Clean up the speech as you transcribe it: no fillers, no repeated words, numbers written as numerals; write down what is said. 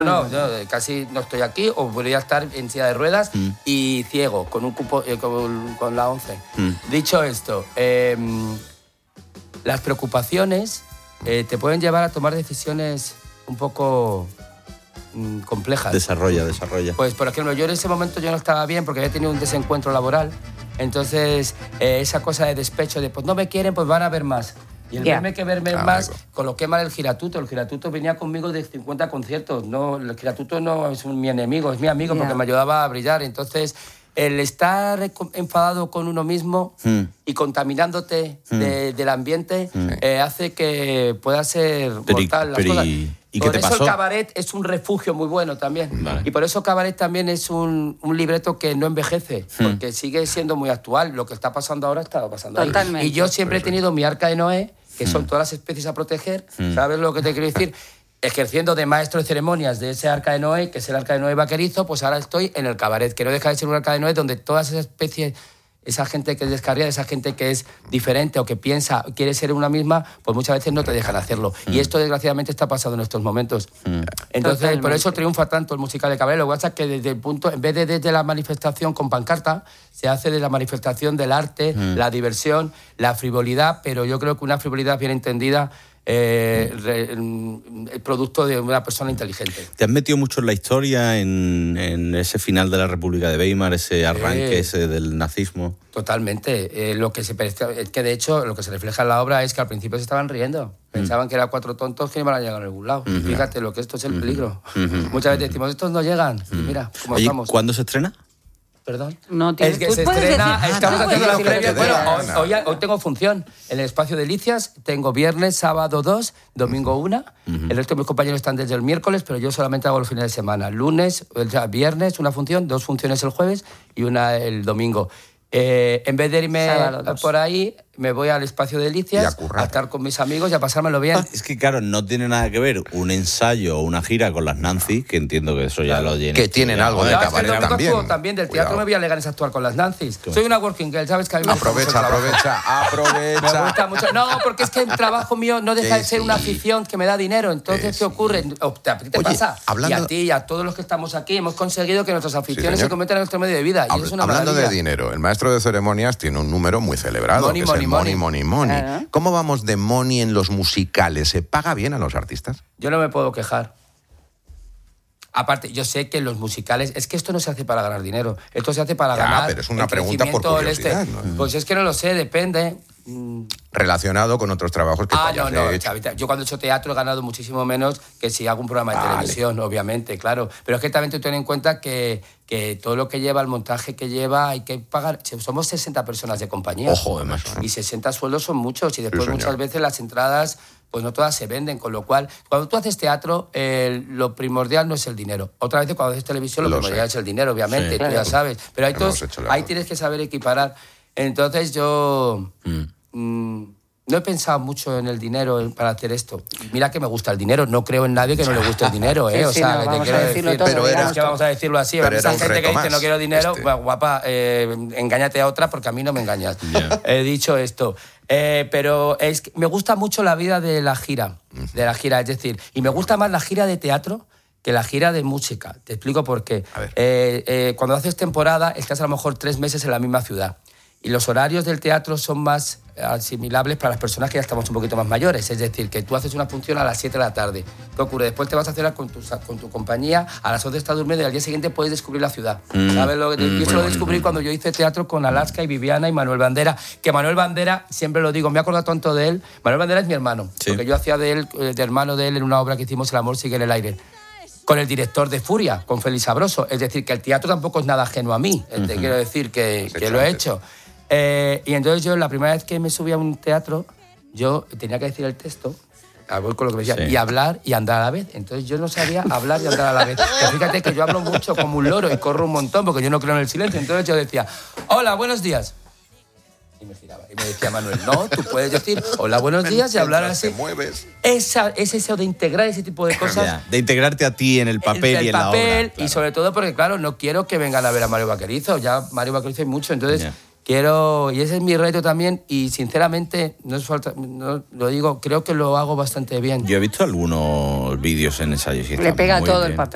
No, yo casi no estoy aquí, o podría estar en silla de ruedas y ciego, con un cupo, con la 11. Dicho esto, las preocupaciones te pueden llevar a tomar decisiones un poco complejas. Desarrolla. Pues, por ejemplo, yo en ese momento yo no estaba bien porque había tenido un desencuentro laboral. Entonces, esa cosa de despecho de, pues no me quieren, pues van a ver más. Y el verme más, coloqué mal el giratuto. El giratuto venía conmigo de 50 conciertos. No, el giratuto no es mi enemigo, es mi amigo porque me ayudaba a brillar. Entonces, el estar enfadado con uno mismo y contaminándote del ambiente hace que pueda ser mortal las cosas. ¿Y qué te pasó? Por eso el cabaret es un refugio muy bueno también. Vale. Y por eso cabaret también es un libreto que no envejece, porque sigue siendo muy actual. Lo que está pasando ahora está pasando Totalmente. ahí. Y yo siempre he tenido mi arca de Noé, que son todas las especies a proteger. ¿Sabes lo que te quiero decir? Ejerciendo de maestro de ceremonias de ese arca de Noé, que es el arca de Noé vaquerizo, pues ahora estoy en el cabaret, que no deja de ser un arca de Noé donde todas esas especies, esa gente que es descarriada, esa gente que es diferente o que piensa, quiere ser una misma, pues muchas veces no te dejan hacerlo. Y esto desgraciadamente está pasando en estos momentos. Entonces, totalmente. Por eso triunfa tanto el musical de cabaret. Lo que pasa es que desde el punto, en vez de desde la manifestación con pancarta, se hace de la manifestación del arte, la diversión, la frivolidad, pero yo creo que una frivolidad bien entendida el producto de una persona inteligente. ¿Te has metido mucho en la historia, en ese final de la República de Weimar, ese arranque ese del nazismo? Totalmente. Es que de hecho lo que se refleja en la obra es que al principio se estaban riendo. Pensaban que eran 4 tontos que no iban a llegar a ningún lado. Fíjate lo que esto es el peligro. Muchas veces decimos, estos no llegan. Y mira cómo estamos. ¿Cuándo se estrena? ¿Perdón? No, es que se estrena, estamos haciendo la previa. Bueno, no. hoy tengo función en el Espacio Delicias, tengo viernes, sábado 2, domingo 1, el resto de mis compañeros están desde el miércoles, pero yo solamente hago los fines de semana, lunes, viernes una función, 2 funciones el jueves y una el domingo. En vez de irme por ahí, me voy al Espacio Delicias a estar con mis amigos y a pasármelo bien. Es que claro, no tiene nada que ver un ensayo o una gira con las Nancy, que entiendo que eso ya lo tienen. Que tienen algo de cabaret también. También del teatro me voy a Leganés a actuar con las Nancy's. Soy una working girl, ¿sabes? Que a mí me aprovecha. Me gusta mucho. No, porque es que el trabajo mío no deja de ser una afición que me da dinero. Entonces, ¿qué ocurre? ¿Te pasa? Y a ti y a todos los que estamos aquí hemos conseguido que nuestras aficiones se conviertan en nuestro medio de vida. Y eso es una hablando maravilla. de dinero, el maestro de ceremonias tiene un número muy celebrado, que es el money. ¿Cómo vamos de money en los musicales? ¿Se paga bien a los artistas? Yo no me puedo quejar. Aparte, yo sé que en los musicales... Es que esto no se hace para ganar dinero. Esto se hace para ganar... pero es una pregunta por curiosidad, ¿no? Pues es que no lo sé, depende. Relacionado con otros trabajos que no, yo cuando he hecho teatro he ganado muchísimo menos que si hago un programa de televisión, obviamente, claro. Pero es que también te ten en cuenta que todo lo que lleva, el montaje que lleva, hay que pagar... Somos 60 personas de compañía. Ojo, además. Y 60 sueldos son muchos. Y después muchas veces las entradas... pues no todas se venden, con lo cual, cuando tú haces teatro, lo primordial no es el dinero. Otra vez, cuando haces televisión, lo primordial es el dinero, obviamente, tú ya sabes. Pero ahí tienes que saber equiparar. Entonces yo no he pensado mucho en el dinero para hacer esto. Mira que me gusta el dinero, no creo en nadie que no le guste el dinero, ¿eh? Sí, vamos a decirlo todo. Pero vamos a decirlo así. Pero esa gente que dice no quiero dinero, guapa, engáñate a otra porque a mí no me engañas. He dicho esto. Pero me gusta mucho la vida de la gira, es decir, y me gusta más la gira de teatro que la gira de música. Te explico por qué. Cuando haces temporada, estás a lo mejor 3 meses en la misma ciudad. Y los horarios del teatro son más asimilables para las personas que ya estamos un poquito más mayores. Es decir, que tú haces una función a las 7 de la tarde. ¿Qué ocurre? Después te vas a cenar con tu compañía, a las 11 estás durmiendo y al día siguiente puedes descubrir la ciudad. ¿Sabes lo que yo eso lo descubrí cuando yo hice teatro con Alaska y Viviana y Manuel Bandera. Que Manuel Bandera, siempre lo digo, me acuerdo tanto de él. Manuel Bandera es mi hermano. Sí. Porque yo hacía de hermano de él en una obra que hicimos, El amor sigue en el aire. Con el director de Furia, con Félix Sabroso. Es decir, que el teatro tampoco es nada ajeno a mí. Te quiero decir que lo he hecho. Y entonces yo, la primera vez que me subí a un teatro, yo tenía que decir el texto, voy con lo que me decía, y hablar y andar a la vez. Entonces yo no sabía hablar y andar a la vez. Pero fíjate que yo hablo mucho como un loro y corro un montón porque yo no creo en el silencio. Entonces yo decía, hola, buenos días. Y me giraba. Y me decía Manuel, no, tú puedes decir hola, buenos días y hablar así. Te mueves. Es eso de integrar ese tipo de cosas. De integrarte a ti en el papel y en la obra. Claro. Y sobre todo porque, claro, no quiero que vengan a ver a Mario Vaquerizo. Ya Mario Vaquerizo hay mucho, entonces... Quiero, y ese es mi reto también, y sinceramente, no lo digo, creo que lo hago bastante bien. Yo he visto algunos vídeos en ensayos y le pega todo bien. el papel.